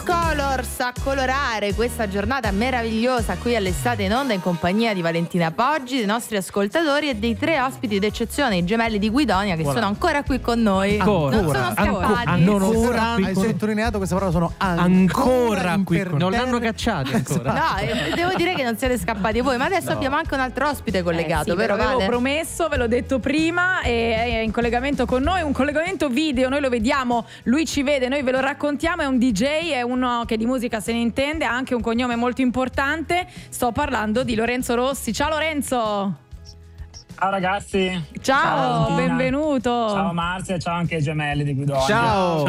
Colors a colorare questa giornata meravigliosa qui all'Estate in Onda in compagnia di Valentina Poggi, dei nostri ascoltatori e dei 3 ospiti d'eccezione, i gemelli di Guidonia, che sono ancora qui con noi. Non sono scappati. Hai sottolineato questa parola, sono ancora qui. Non l'hanno cacciati ancora. No, devo dire che non siete scappati voi, ma adesso abbiamo anche un altro ospite collegato, vero? Ve l'avevo promesso, ve l'ho detto prima, è in collegamento con noi, un collegamento video, noi lo vediamo, lui ci vede, noi ve lo raccontiamo, è un DJ, è uno che di musica se ne intende, ha anche un cognome molto importante. Sto parlando di Lorenzo Rossi. Ciao Lorenzo. Ciao ragazzi. Ciao, benvenuto. Ciao Marzia, ciao anche ai gemelli di Guidonia. Ciao,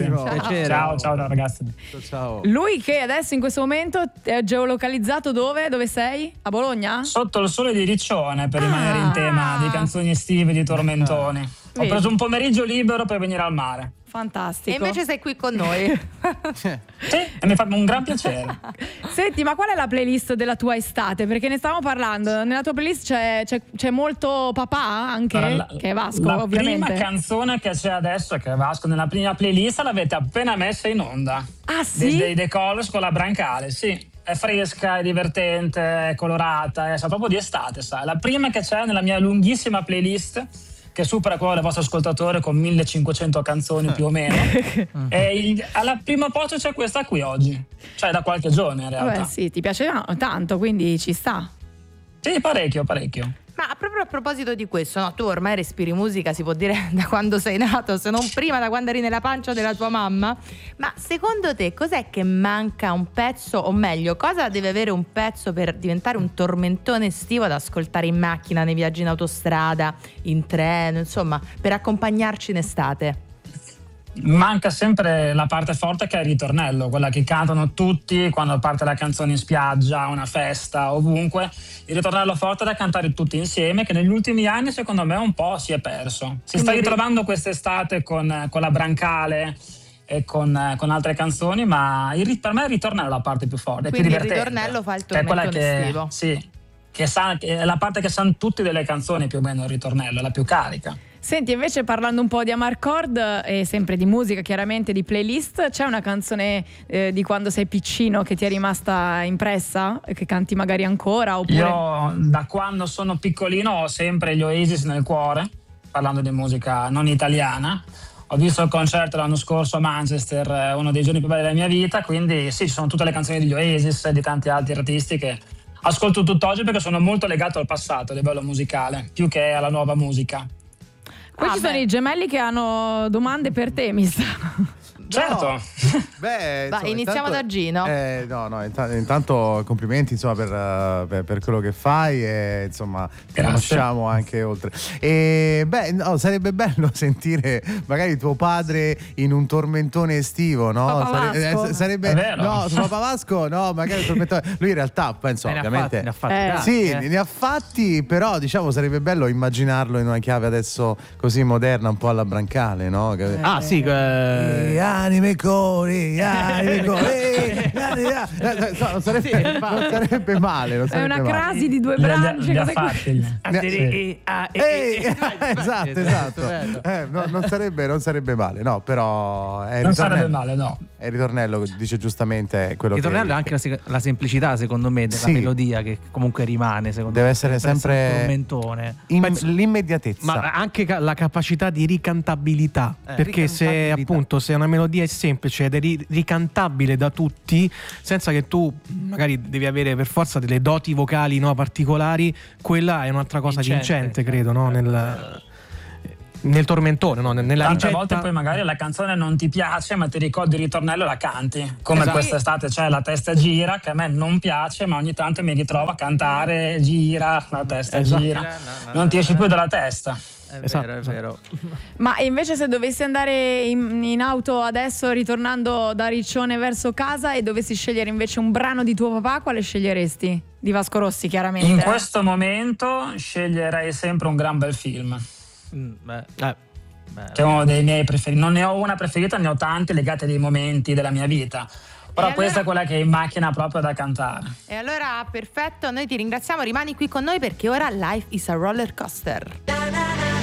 ciao ragazzi. Ciao. Lui che adesso in questo momento è geolocalizzato dove? Dove sei? A Bologna? Sotto il sole di Riccione, per rimanere in tema di canzoni estive, di tormentoni. Ho preso un pomeriggio libero per venire al mare. Fantastico. E invece sei qui con noi. Sì, e mi fa un gran piacere. Senti, ma qual è la playlist della tua estate? Perché ne stavamo parlando. Nella tua playlist c'è molto papà anche, che è Vasco, ovviamente. La prima canzone che c'è adesso, che è Vasco, nella prima playlist l'avete appena messa in onda. Ah sì? Dei The Colors con la Brancale, sì. È fresca, è divertente, è colorata, sa proprio di estate, sa. La prima che c'è nella mia lunghissima playlist, che supera quello del vostro ascoltatore con 1500 canzoni più o meno. E alla prima posto c'è questa qui oggi, cioè da qualche giorno in realtà. Beh, sì, ti piace tanto, quindi ci sta. Sì, parecchio. Ma proprio a proposito di questo, no, tu ormai respiri musica, si può dire, da quando sei nato, se non prima, da quando eri nella pancia della tua mamma. Ma secondo te cos'è che manca un pezzo, o meglio, cosa deve avere un pezzo per diventare un tormentone estivo da ascoltare in macchina, nei viaggi in autostrada, in treno, insomma, per accompagnarci in estate? Manca sempre la parte forte, che è il ritornello, quella che cantano tutti quando parte la canzone in spiaggia, una festa, ovunque. Il ritornello forte da cantare tutti insieme, che negli ultimi anni secondo me un po' si è perso. Si sta ritrovando quest'estate con la Brancale e con altre canzoni, ma per me il ritornello è la parte più forte. Quindi più il divertente. ritornello fa il tormentone estivo. Sì, che è la parte che sanno tutti delle canzoni, più o meno il ritornello, è la più carica. Senti, invece parlando un po' di Amarcord e sempre di musica, chiaramente di playlist, c'è una canzone di quando sei piccino che ti è rimasta impressa, che canti magari ancora? Oppure... Io da quando sono piccolino ho sempre gli Oasis nel cuore, parlando di musica non italiana. Ho visto il concerto l'anno scorso a Manchester, uno dei giorni più belli della mia vita, quindi sì, ci sono tutte le canzoni degli Oasis e di tanti altri artisti che ascolto tutt'oggi perché sono molto legato al passato a livello musicale, più che alla nuova musica. Poi ci sono i gemelli che hanno domande per te, mi sa. Certo. Beh, insomma, iniziamo da Gino. Intanto complimenti, insomma, per quello che fai, e insomma ti conosciamo anche oltre. E sarebbe bello sentire magari tuo padre in un tormentone estivo, no? Sarebbe no, tuo papà Vasco, no, magari un tormentone. Lui in realtà penso ovviamente ne ha fatti, però diciamo sarebbe bello immaginarlo in una chiave adesso così moderna, un po' alla Brancale, no? Anime cori, non sarebbe male. È una crasi di due braccia. Esatto. Non sarebbe male, no, però non sarebbe male, no. È il ritornello, dice giustamente quello il ritornello è anche la semplicità, secondo me, della melodia, che comunque rimane, secondo deve me, essere sempre tormentone. L'immediatezza, ma anche la capacità di ricantabilità, perché se appunto se una melodia è semplice ed è ricantabile da tutti, senza che tu magari devi avere per forza delle doti vocali, no, particolari, quella è un'altra cosa vincente, credo, no? Nel tormentone, no? Nella tante ricetta... volte poi magari la canzone non ti piace, ma ti ricordi il ritornello e la canti, come quest'estate c'è La testa gira, che a me non piace, ma ogni tanto mi ritrovo a cantare gira, la testa gira, non ti esci più dalla testa. È vero. Ma invece se dovessi andare in auto adesso, ritornando da Riccione verso casa, e dovessi scegliere invece un brano di tuo papà, quale sceglieresti? Di Vasco Rossi, chiaramente. In questo momento sceglierei sempre Un gran bel film. Che è uno dei miei preferiti. Non ne ho una preferita, ne ho tante legate a dei momenti della mia vita. Però questa è quella che è in macchina proprio da cantare. E allora perfetto, noi ti ringraziamo, rimani qui con noi perché ora Life is a Roller Coaster.